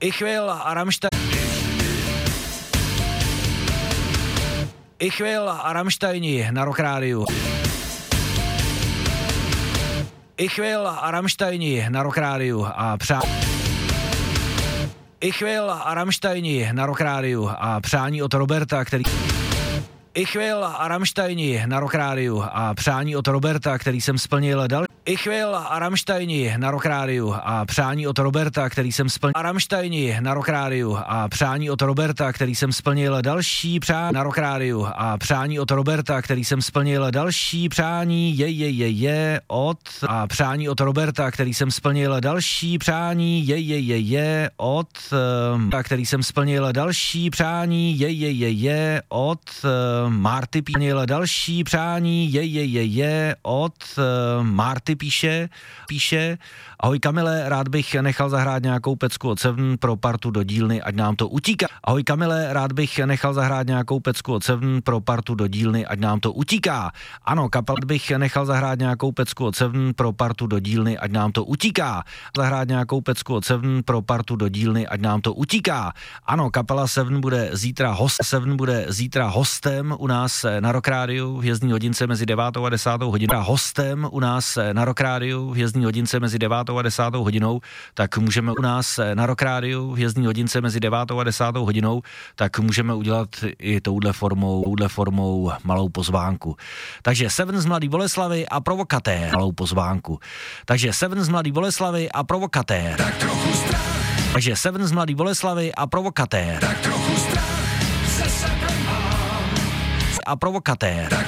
Ich will Rammsteini na Rock Rádiu. Ich will Rammsteini na Rock Rádiu a Ich will Rammsteini na Rock Rádiu a přání od Roberta, který Ich will Rammsteini na Rock Rádiu a přání od Roberta, který jsem splnil Ich will Rammsteini na Rock Rádiu a přání od Roberta, který jsem splnil Rammsteini na Rock Rádiu a přání od Roberta, který jsem splnil další přání na Rock Rádiu a přání od Roberta, který jsem splnil další přání je od a přání od Roberta, který jsem splnil další přání je od který jsem splnil další přání je od Marty píněl další přání je od Marty píše ahoj Kamile, rád bych nechal zahrát nějakou pecku od Seven pro partu do dílny, ať nám to utíká. Ahoj Kamile, rád bych nechal zahrát nějakou pecku od Seven pro partu do dílny, ať nám to utíká. Ano, kapela bych nechal zahrát nějakou pecku od Seven pro partu do dílny, ať nám to utíká. Zahrát nějakou pecku od Seven pro partu do dílny, ať nám to utíká. Ano, kapela Seven bude zítra hostem u nás na Rock Rádiu v jízdní hodince mezi 9. a 10. hodinou. Hostem u nás na Rock Rádiu v jízdní hodince mezi 9. a 10. hodinou, tak můžeme u nás na Rock Rádiu v jízdní hodince mezi 9. a 10. hodinou, tak můžeme udělat i touhle formou malou pozvánku. Takže Seven z Mladý Boleslavi a Provokatér malou pozvánku. Takže Seven z Mladý Boleslavi a Provokatér. Tak trochu strach. Takže Seven z Mladý Boleslavi a Provokatér. Tak trochu strach ze sebe mám. A Provokatér.